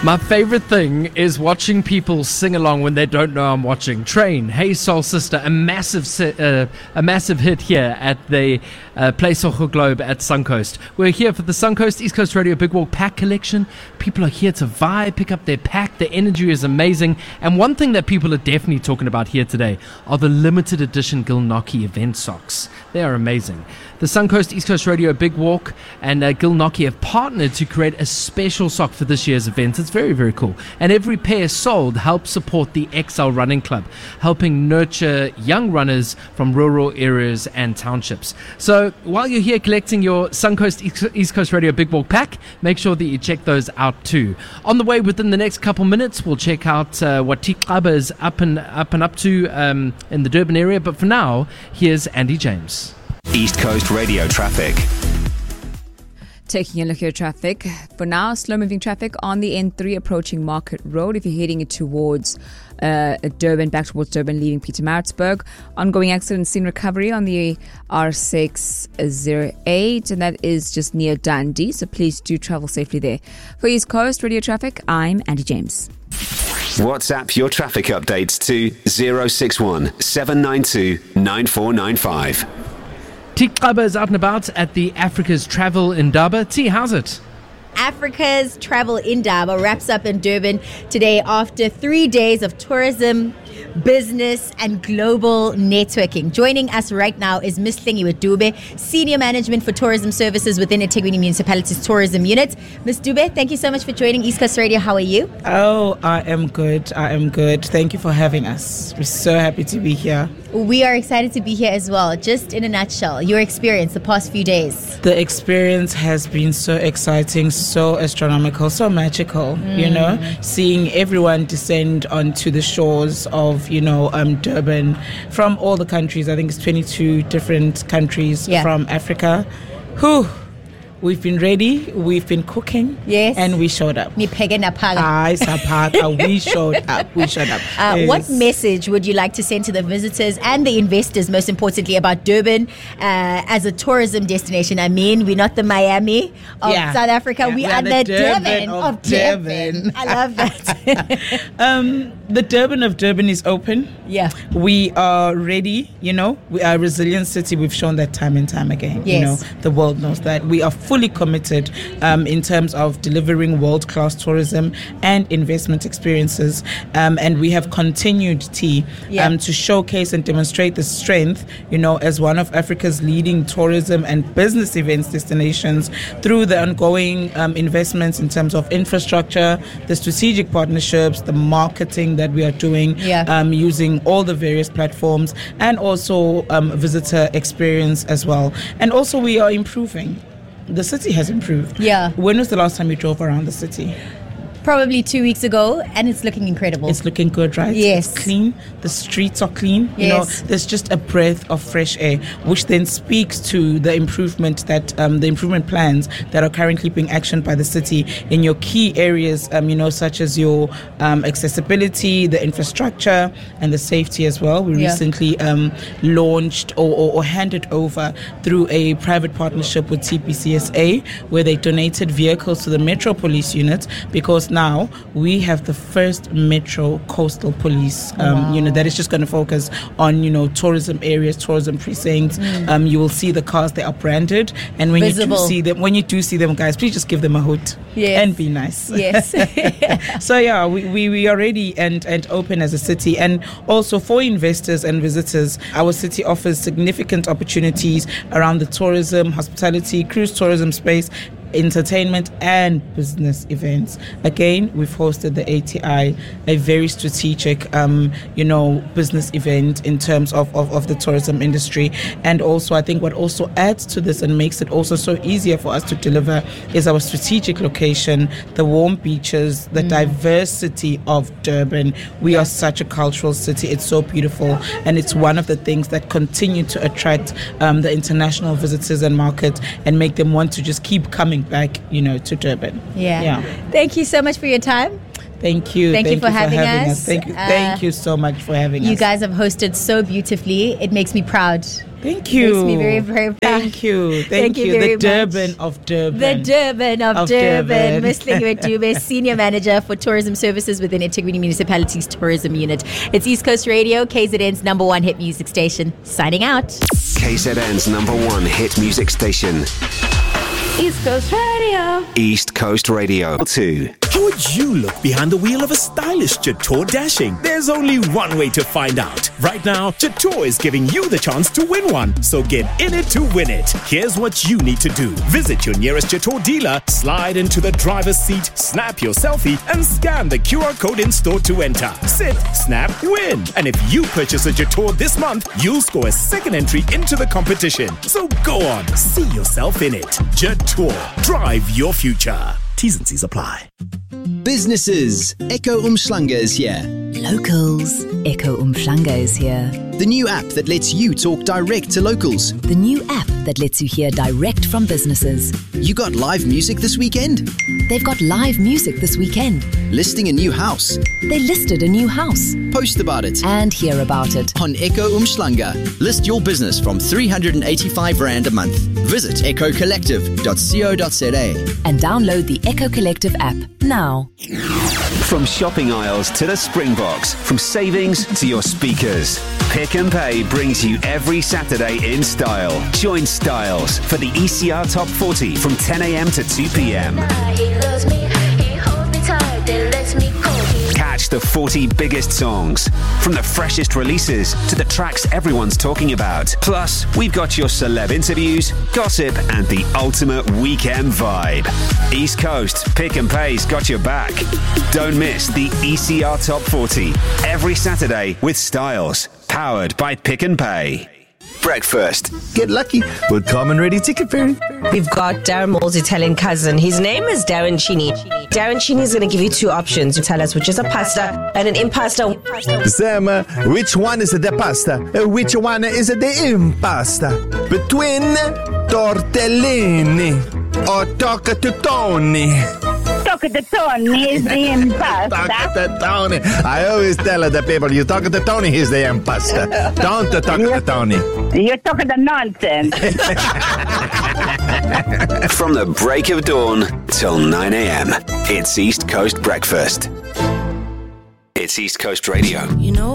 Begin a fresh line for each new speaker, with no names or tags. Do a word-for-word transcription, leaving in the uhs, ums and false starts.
My favorite thing is watching people sing along when they don't know I'm watching. Train, Hey Soul Sister, a massive si- uh, a massive hit here at the uh, Play Soccer Globe at Suncoast. We're here for the Suncoast East Coast Radio Big Walk Pack Collection. People are here to vibe, pick up their pack. The energy is amazing. And one thing that people are definitely talking about here today are the limited edition Gilnockie event socks. They are amazing. The Suncoast East Coast Radio Big Walk and uh, Gilnockie have partnered to create a special sock for this year's event. It's very, very cool. And every pair sold helps support the X L Running Club, helping nurture young runners from rural areas and townships. So while you're here collecting your Suncoast East Coast Radio Big Walk pack, make sure that you check those out too. On the way within the next couple minutes, we'll check out uh, what Tikaba is up and up and up to um, in the Durban area. But for now, here's Andy James.
East Coast Radio traffic.
Taking a look at your traffic. For now, slow-moving traffic on the N three approaching Market Road. If you're heading towards uh, Durban, back towards Durban, leaving Pietermaritzburg. Ongoing accident scene recovery on the R six oh eight, and that is just near Dundee, so please do travel safely there. For East Coast Radio traffic, I'm Andy James.
WhatsApp your traffic updates to zero six one seven nine two nine four nine five.
Tikaba is out and about at the Africa's Travel Indaba. T, how's it?
Africa's Travel Indaba wraps up in Durban today after three days of tourism, business and global networking. Joining us right now is Miss Hlengiwe Dube, Senior Management for Tourism Services within eThekwini Municipality's Tourism Unit. Miss Dube, thank you so much for joining East Coast Radio. How are you?
Oh, I am good. I am good. Thank you for having us. We're so happy to be here.
We are excited to be here as well. Just in a nutshell, your experience the past few days.
The experience has been so exciting, so astronomical, so magical, mm. you know, seeing everyone descend onto the shores of, you know, um, Durban from all the countries. I think it's twenty-two different countries yeah. from Africa. Whew. We've been ready, we've been cooking,
yes,
and we showed up.
Me pega paga.
Aye, sapaka, we showed up, we showed up.
Uh,
yes.
What message would you like to send to the visitors and the investors, most importantly, about Durban uh, as a tourism destination? I mean, we're not the Miami of
yeah.
South Africa,
yeah.
we, we
are
are
the
the
Durban,
Durban
of,
of
Durban.
Durban. I love that.
um, the Durban of Durban is open.
Yeah.
We are ready, you know, we are a resilient city. We've shown that time and time again.
Yes.
You know, the world knows that. We are fully committed Um, in terms of delivering world-class tourism and investment experiences, um, and we have continued T
yeah.
um, to showcase and demonstrate the strength, you know, as one of Africa's leading tourism and business events destinations through the ongoing um, investments in terms of infrastructure, the strategic partnerships, the marketing that we are doing,
yeah.
um, using all the various platforms, and also um, visitor experience as well. And also we are improving. The city has improved.
Yeah.
When was the last time you drove around the city?
Probably two weeks ago, and it's looking incredible.
It's looking good, right?
Yes.
It's clean. The streets are clean.
Yes.
You know, there's just a breath of fresh air, which then speaks to the improvement that um, the improvement plans that are currently being actioned by the city in your key areas. Um, you know, such as your um, accessibility, the infrastructure, and the safety as well. We
yeah.
recently um, launched or, or, or handed over through a private partnership with T P C S A, where they donated vehicles to the Metro Police Unit, because now we have the first Metro Coastal Police, um,
wow.
you know, that is just going to focus on, you know, tourism areas, tourism precincts. Mm. Um, you will see the cars, they are branded, and when
Visible.
you do see them, when you do see them, guys, please just give them a hoot
yes.
and be nice.
Yes.
So yeah, we, we, we are ready and, and open as a city, and also for investors and visitors, our city offers significant opportunities around the tourism, hospitality, cruise tourism space, entertainment and business events. Again, we've hosted the A T I, a very strategic, um, you know, business event in terms of, of, of the tourism industry. And also, I think what also adds to this and makes it also so easier for us to deliver is our strategic location, the warm beaches, the mm. diversity of Durban. We are such a cultural city. It's so beautiful, and it's one of the things that continue to attract um, the international visitors and market and make them want to just keep coming back, you know, to Durban.
Yeah.
yeah.
Thank you so much for your time.
Thank you.
Thank,
Thank
you for,
you
having,
for having
us.
us. Thank you.
Uh,
Thank you so much for having
you
us.
You guys have hosted so beautifully. It makes me proud.
Thank you.
Makes me very, very proud.
Thank you. Thank,
Thank you
you.
very
The Durban
much.
of Durban.
The Durban of,
Of
Durban.
Durban.
Miss Lingiwe Dube, Senior Manager for Tourism Services within Integrity Municipality's Tourism Unit. It's East Coast Radio, K Z N's number one hit music station. Signing out.
K Z N's number one hit music station.
East Coast Radio.
East Coast Radio two.
How would you look behind the wheel of a stylish Jatour Dashing? There's only one way to find out. Right now, Jatour is giving you the chance to win one. So get in it to win it. Here's what you need to do. Visit your nearest Jatour dealer, slide into the driver's seat, snap your selfie, and scan the Q R code in store to enter. Sit, snap, win. And if you purchase a Jatour this month, you'll score a second entry into the competition. So go on, see yourself in it. Jatour, drive your future. T's and C's apply.
Businesses, Echo Umhlanga is here.
Locals, Echo Umhlanga is here.
The new app that lets you talk direct to locals.
The new app that lets you hear direct from businesses.
You got live music this weekend?
They've got live music this weekend.
Listing a new house?
They listed a new house.
Post about it.
And hear about it.
On Echo Umhlanga. List your business from three hundred eighty-five rand a month. Visit echo collective dot co dot za.
And download the Echo Collective app now.
From shopping aisles to the Springboks, from savings to your speakers, Pick and Pay brings you every Saturday in style. Join Styles for the E C R Top forty from ten a.m. to two p.m. Catch the forty biggest songs, from the freshest releases to the tracks everyone's talking about. Plus, we've got your celeb interviews, gossip, and the ultimate weekend vibe. East Coast, Pick and Pay's got your back. Don't miss the E C R Top forty every Saturday with Styles, powered by Pick and Pay. Breakfast.
Get lucky with Common Ready Ticket Ferry.
We've got Darren Moore's Italian cousin. His name is Darren Chini. Darren Chini is going to give you two options. You tell us which is a pasta and an impasto.
Sam, uh, which one is the pasta? Uh, which one is the impasta? Between tortellini or toccatutoni?
Toccatutoni is the impasta.
Toccatutoni. I always tell the people, you toccatutoni is the impasta. Don't toccatutoni.
You're talking the nonsense.
From the break of dawn till nine a.m. It's East Coast Breakfast. It's East Coast Radio.
You know